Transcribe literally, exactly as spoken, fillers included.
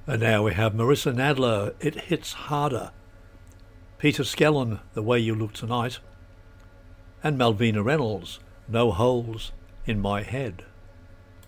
And now we have Marissa Nadler, It Hits Harder, Peter Skellon, The Way You Look Tonight, and Malvina Reynolds, No Holes in My Head.